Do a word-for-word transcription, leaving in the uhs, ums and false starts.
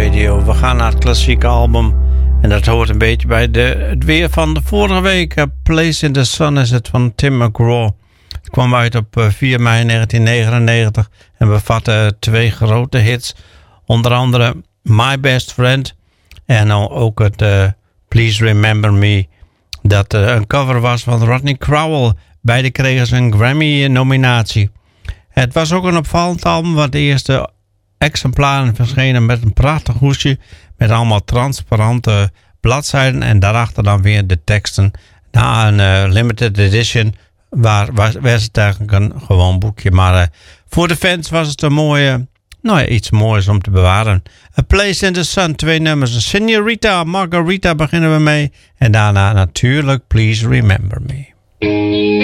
Radio. We gaan naar het klassieke album. En dat hoort een beetje bij de, het weer van de vorige week. A Place in the Sun is het van Tim McGraw. Het kwam uit op vier mei negentien negenennegentig. En bevatte twee grote hits. Onder andere My Best Friend. En ook het uh, Please Remember Me. Dat uh, een cover was van Rodney Crowell. Beide kregen ze een Grammy-nominatie. Het was ook een opvallend album, want de eerste exemplaren verschenen met een prachtig hoesje met allemaal transparante bladzijden en daarachter dan weer de teksten. Na een uh, limited edition waar, was, was het eigenlijk een gewoon boekje, maar uh, voor de fans was het een mooie, nou ja, iets moois om te bewaren. A Place in the Sun, twee nummers. Señorita, Margarita beginnen we mee en daarna natuurlijk Please Remember Me.